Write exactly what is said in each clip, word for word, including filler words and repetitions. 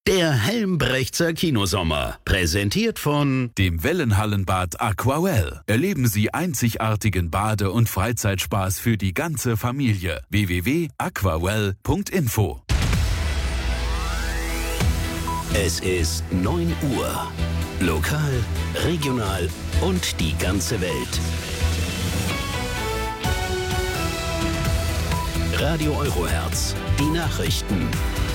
Der Helmbrechtser Kinosommer, präsentiert von dem Wellenhallenbad Aquawell. Erleben Sie einzigartigen Bade- und Freizeitspaß für die ganze Familie. w w w punkt aquawell punkt info. Es ist neun Uhr. Lokal, regional und die ganze Welt. Radio Eurohertz, die Nachrichten.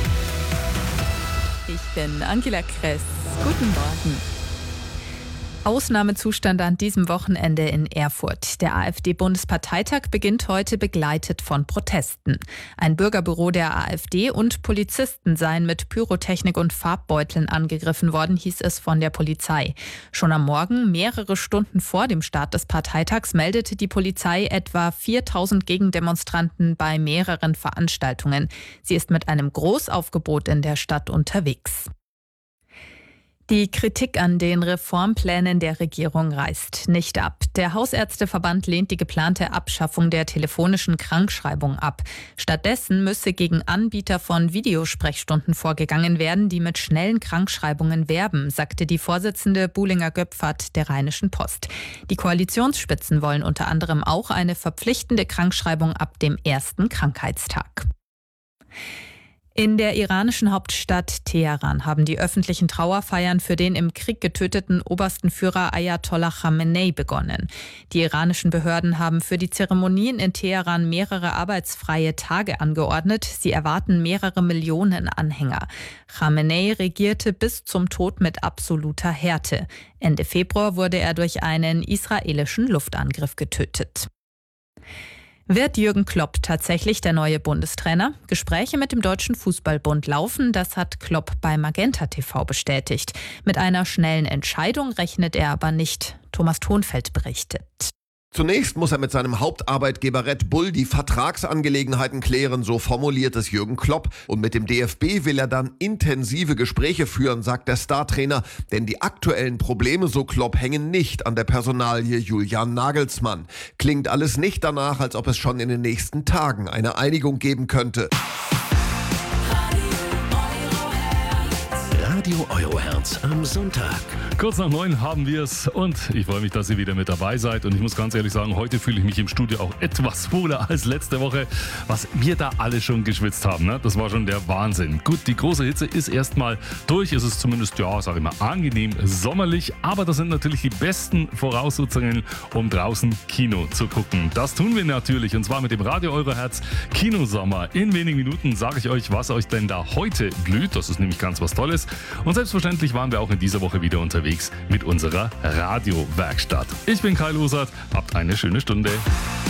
Ich bin Angela Kress. Guten Morgen. Ausnahmezustand an diesem Wochenende in Erfurt. Der AfD-Bundesparteitag beginnt heute begleitet von Protesten. Ein Bürgerbüro der AfD und Polizisten seien mit Pyrotechnik und Farbbeuteln angegriffen worden, hieß es von der Polizei. Schon am Morgen, mehrere Stunden vor dem Start des Parteitags, meldete die Polizei etwa viertausend Gegendemonstranten bei mehreren Veranstaltungen. Sie ist mit einem Großaufgebot in der Stadt unterwegs. Die Kritik an den Reformplänen der Regierung reißt nicht ab. Der Hausärzteverband lehnt die geplante Abschaffung der telefonischen Krankschreibung ab. Stattdessen müsse gegen Anbieter von Videosprechstunden vorgegangen werden, die mit schnellen Krankschreibungen werben, sagte die Vorsitzende Buhlinger-Göpfert der Rheinischen Post. Die Koalitionsspitzen wollen unter anderem auch eine verpflichtende Krankschreibung ab dem ersten Krankheitstag. In der iranischen Hauptstadt Teheran haben die öffentlichen Trauerfeiern für den im Krieg getöteten obersten Führer Ayatollah Khamenei begonnen. Die iranischen Behörden haben für die Zeremonien in Teheran mehrere arbeitsfreie Tage angeordnet. Sie erwarten mehrere Millionen Anhänger. Khamenei regierte bis zum Tod mit absoluter Härte. Ende Februar wurde er durch einen israelischen Luftangriff getötet. Wird Jürgen Klopp tatsächlich der neue Bundestrainer? Gespräche mit dem Deutschen Fußballbund laufen, das hat Klopp bei Magenta T V bestätigt. Mit einer schnellen Entscheidung rechnet er aber nicht. Thomas Thonfeld berichtet. Zunächst muss er mit seinem Hauptarbeitgeber Red Bull die Vertragsangelegenheiten klären, so formuliert es Jürgen Klopp. Und mit dem D F B will er dann intensive Gespräche führen, sagt der Startrainer. Denn die aktuellen Probleme, so Klopp, hängen nicht an der Personalie Julian Nagelsmann. Klingt alles nicht danach, als ob es schon in den nächsten Tagen eine Einigung geben könnte. Radio Eurohertz am Sonntag. Kurz nach neun haben wir es und ich freue mich, dass ihr wieder mit dabei seid. Und ich muss ganz ehrlich sagen, heute fühle ich mich im Studio auch etwas wohler als letzte Woche. Was wir da alle schon geschwitzt haben, ne? Das war schon der Wahnsinn. Gut, die große Hitze ist erstmal durch. Es ist zumindest, ja, sag ich mal, angenehm sommerlich. Aber das sind natürlich die besten Voraussetzungen, um draußen Kino zu gucken. Das tun wir natürlich und zwar mit dem Radio Eurohertz Kinosommer. In wenigen Minuten sage ich euch, was euch denn da heute blüht. Das ist nämlich ganz was Tolles. Und selbstverständlich waren wir auch in dieser Woche wieder unterwegs mit unserer Radiowerkstatt. Ich bin Kai Losert, habt eine schöne Stunde.